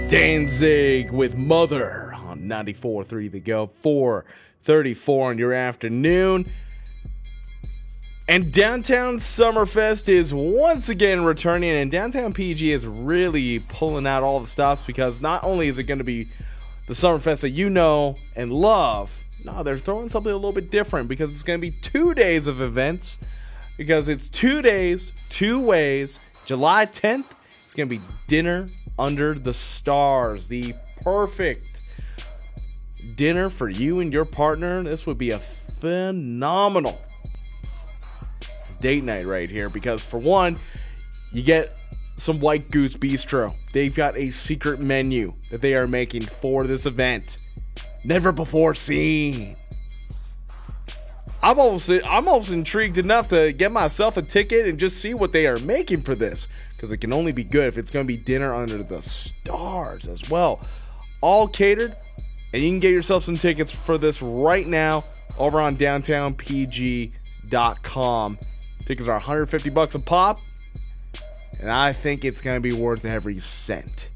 Danzig with Mother on 94.3 The Go, 4:34 in your afternoon. And Downtown Summerfest is once again returning, and Downtown PG is really pulling out all the stops because not only is it going to be the Summerfest that you know and love, no, they're throwing something a little bit different because it's going to be 2 days of events, because it's 2 days, 2 ways. July 10th, it's going to be Dinner Under the Stars, the perfect dinner for you and your partner. This would be a phenomenal date night right here because, for one, you get some White Goose Bistro. They've got a secret menu that they are making for this event, never before seen. I'm almost intrigued enough to get myself a ticket and just see what they are making for this, because it can only be good if it's going to be Dinner Under the Stars as well. All catered, and you can get yourself some tickets for this right now over on downtownpg.com. Tickets are $150 a pop, and I think it's going to be worth every cent.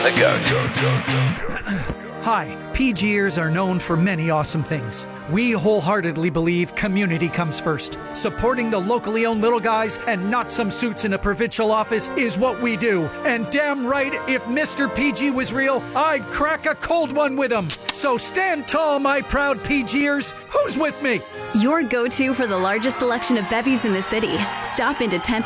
Hi, PGers are known for many awesome things. We wholeheartedly believe community comes first. Supporting the locally owned little guys and not some suits in a provincial office is what we do. And damn right, if Mr. PG was real, I'd crack a cold one with him. So stand tall, my proud PGers. Who's with me? Your go-to for the largest selection of bevies in the city. Stop into 10th